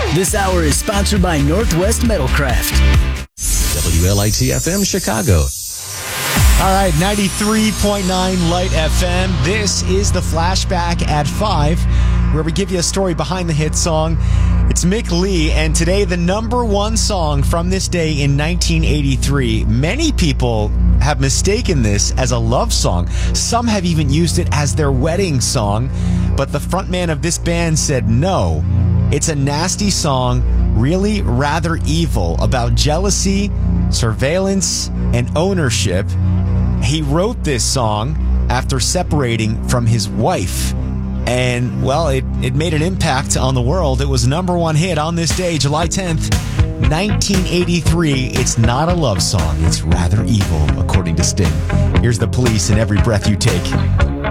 This hour is sponsored by Northwest Metalcraft. WLIT-FM Chicago. All right, 93.9 Light FM. This is the Flashback at 5, where we give you a story behind the hit song. It's Mick Lee, and today the number one song from this day in 1983. Many people have mistaken this as a love song. Some have even used it as their wedding song, but the frontman of this band said no. It's a nasty song, really rather evil, about jealousy, surveillance, and ownership. He wrote this song after separating from his wife. And, well, it made an impact on the world. It was number one hit on this day, July 10th, 1983. It's not a love song. It's rather evil, according to Sting. Here's The Police and Every Breath You Take.